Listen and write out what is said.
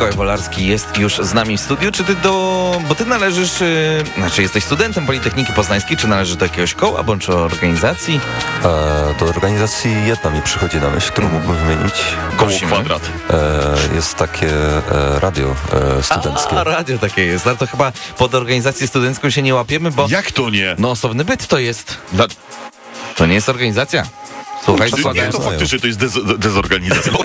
Mikołaj Wolarski jest już z nami w studiu. Czy ty bo ty należysz, jesteś studentem Politechniki Poznańskiej, czy należysz do jakiegoś koła, bądź organizacji? Do organizacji jedna mi przychodzi na myśl, którą mógłbym wymienić. Koło Kwadrat. Jest takie radio studenckie. A, radio takie jest. Ale to chyba pod organizację studencką się nie łapiemy, bo... Jak to nie? No, osobny byt to jest. To nie jest organizacja. Słuchaj, Nie, to faktycznie to jest dezorganizacja.